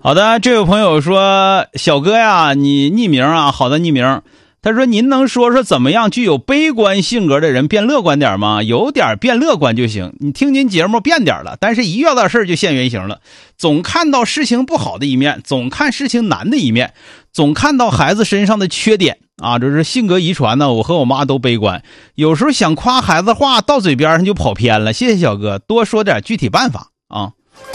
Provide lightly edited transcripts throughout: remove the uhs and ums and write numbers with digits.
好的，这位朋友说，小哥呀，你匿名啊，好的匿名。他说您能说说怎么样具有悲观性格的人变乐观点吗？有点变乐观就行。你听您节目变点了，但是一遇到事儿就现原形了，总看到事情不好的一面，总看事情难的一面，总看到孩子身上的缺点啊，这是性格遗传呢。我和我妈都悲观，有时候想夸孩子话到嘴边上就跑偏了。谢谢小哥，多说点具体办法啊。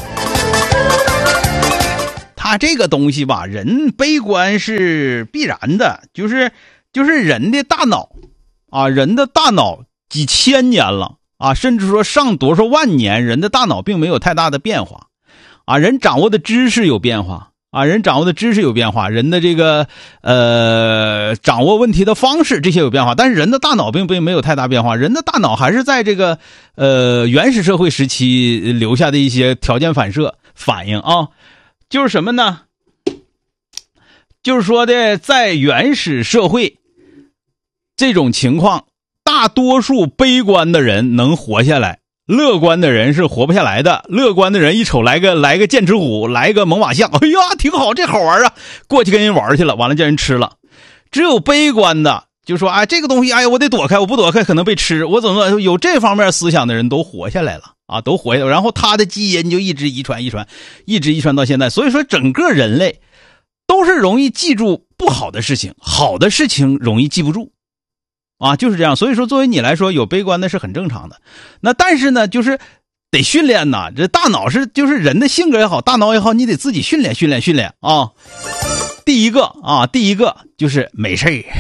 他这个东西吧，人悲观是必然的，就是人的大脑啊，人的大脑几千年了啊，甚至说上多少万年，人的大脑并没有太大的变化啊。人掌握的知识有变化啊，人掌握的知识有变化，人的这个掌握问题的方式这些有变化，但是人的大脑并没有太大变化。人的大脑还是在这个原始社会时期留下的一些条件反射反应啊。就是什么呢？就是说的，在原始社会这种情况，大多数悲观的人能活下来，乐观的人是活不下来的。乐观的人一瞅来个剑齿虎，来个猛犸象，哎呀，挺好，这好玩啊，过去跟人玩去了，完了叫人吃了。只有悲观的就说，哎，这个东西，哎呀，我得躲开，我不躲开可能被吃，我怎么有这方面思想的人都活下来了啊，都活下来，然后他的基因就一直遗传到现在。所以说整个人类都是容易记住不好的事情，好的事情容易记不住啊，就是这样。所以说作为你来说有悲观的是很正常的。那但是呢，就是得训练呐，这大脑就是人的性格也好，大脑也好，你得自己训练啊。第一个就是没事儿，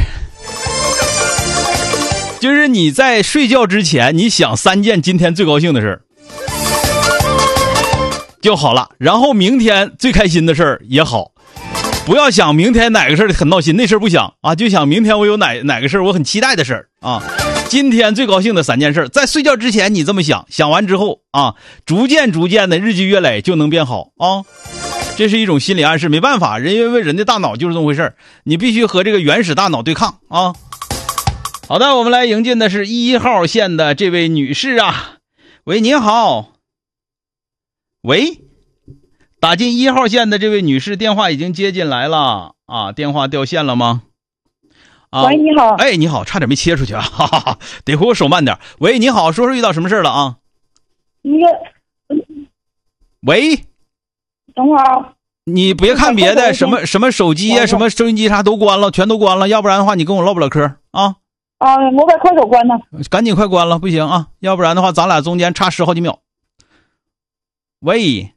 就是你在睡觉之前，你想3件今天最高兴的事儿就好了，然后明天最开心的事儿也好，不要想明天哪个事儿很闹心，那事儿不想啊，就想明天我有哪个事儿我很期待的事儿啊。今天最高兴的3件事，在睡觉之前你这么想完之后啊，逐渐的日积月累就能变好啊。这是一种心理暗示，没办法，因为人的大脑就是这么回事，你必须和这个原始大脑对抗啊。好的，我们来迎进的是1号线的这位女士啊。喂，您好。喂，打进1号线的这位女士，电话已经接进来了啊，电话掉线了吗？啊， 喂，你好。 哎，你好，差点没切出去啊，哈哈哈，得亏我手慢点。喂，你好，说说遇到什么事了啊？喂， 等会儿。 你别看别的，什么手机呀，什么收音机啥都关了，全都关了，要不然的话你跟我唠不了嗑啊。 啊，我把快手关了。 赶紧快关了，不行啊，要不然的话咱俩中间差10好几秒。喂，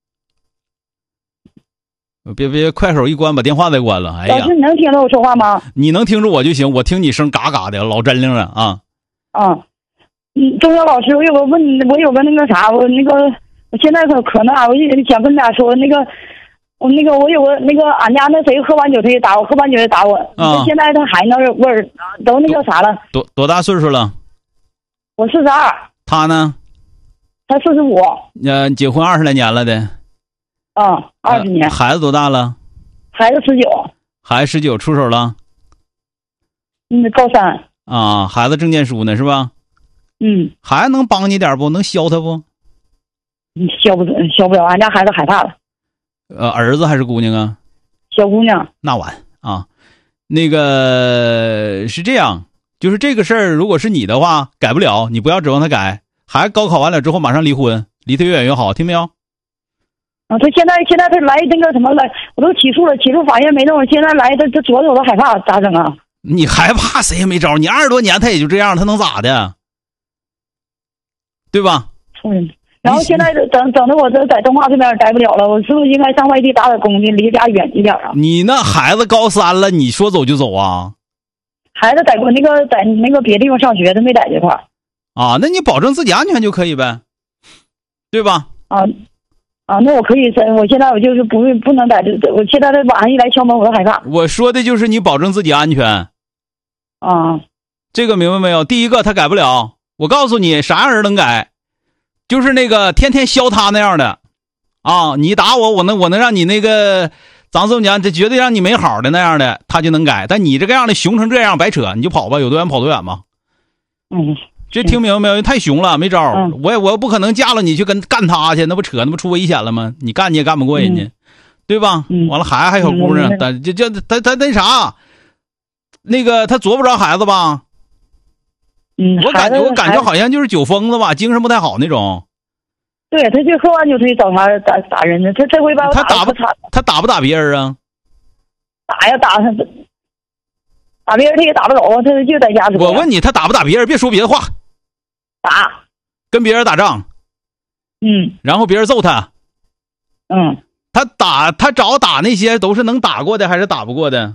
别快手一关把电话再关了。哎呀， 老师，你能听着我说话吗？ 你能听着我就行，我听你声嘎嘎的，老真灵了啊。 钟晓老师，我有个那个啥，我现在可那我想跟大家说我有个俺家那谁喝完酒他也打我，现在他还那味儿都那个啥了。 多大岁数了？ 我42。 他呢？ 他45。 结婚20来年了的。 20年。 孩子多大了？ 孩子19。 孩子19出手了？ 高3。 啊，孩子正念书呢是吧？孩子能帮你点不？能削他不？ 削不了，俺家孩子害怕了。 儿子还是姑娘啊？ 小姑娘。 那完啊，那个是这样，就是这个事儿，如果是你的话，改不了，你不要指望他改。孩子高考完了之后马上离婚，离他越远越好，听没有？ 他现在他来那个什么来，我都起诉了，起诉法院没弄，现在来他左手都害怕，咋整啊？ 你害怕谁也没招，你20多年他也就这样，他能咋的？对吧？ 然后现在整的我这在东华这边待不了了，我是不是应该上外地打点工去，离家远一点啊？ 你那孩子高3了，你说走就走啊？ 孩子在那个别地方上学，他没在这块儿。 啊，那你保证自己安全就可以呗，对吧？ 那我可以，我现在我就是不能在这，我现在在晚上一来敲门我都害怕。 我说的就是你保证自己安全。这个明白没有？第一个他改不了，我告诉你啥样人能改，就是那个天天削他那样的啊，你打我能让你那个咱这么讲，这绝对让你没好的那样的他就能改，但你这个样的熊成这样白扯，你就跑吧，有多远跑多远吧。这听明白没有？太熊了，没招。我不可能嫁了你去干他去，那不扯，那不出危险了吗？你干你也干不过人家。 对吧？完了孩子还小姑娘，但就他那啥，那个他啄不着孩子吧？我感觉好像就是酒疯子吧，精神不太好那种。 对，他就喝完酒他就找他打人呢，他这回把我他打不打别人啊？ 打呀打他，打别人他也打不着啊，他就在家。 我问你，他打不打别人？别说别的话。 打， 跟别人打仗。然后别人揍他。他找打那些都是能打过的还是打不过的？